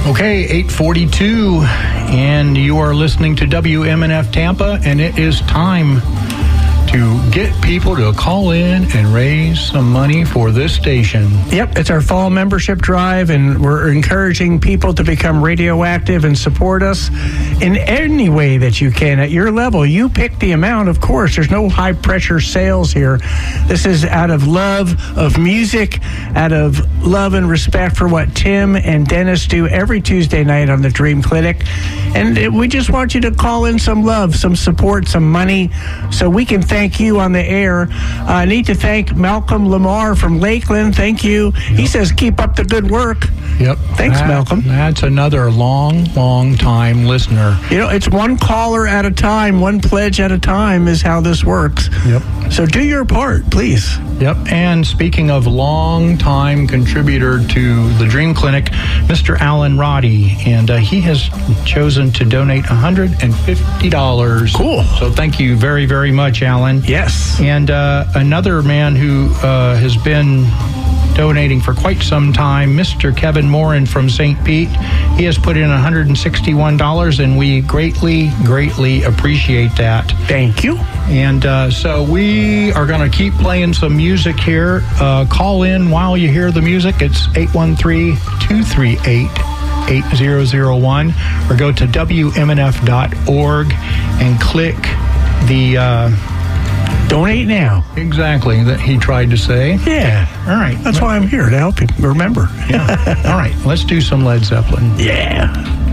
Okay, 8:42, and you are listening to WMNF Tampa, and it is time to get people to call in and raise some money for this station. Yep, it's our fall membership drive, and we're encouraging people to become radioactive and support us in any way that you can at your level. You pick the amount, of course. There's no high-pressure sales here. This is out of love of music, out of love and respect for what Tim and Dennis do every Tuesday night on the Dream Clinic. And we just want you to call in some love, some support, some money, so we can thank you on the air. I need to thank Malcolm Lamar from Lakeland. Thank you. Yep. He says, keep up the good work. Yep. Thanks, Malcolm. That's another long time listener. You know, it's one caller at a time, one pledge at a time is how this works. Yep. So do your part, please. Yep. And speaking of long-time contributor to the Dream Clinic, Mr. Alan Roddy, and he has chosen to donate $150. Cool. So thank you very, very much, Alan. Yes. And another man who has been donating for quite some time, Mr. Kevin Morin from St. Pete. He has put in $161, and we greatly appreciate that. Thank you. And so we are going to keep playing some music here. Call in while you hear the music. It's 813-238-8001, or go to WMNF.org and click the... donate now. Exactly, that he tried to say. Yeah. All right. That's why I'm here, to help you remember. Yeah. All right, let's do some Led Zeppelin. Yeah.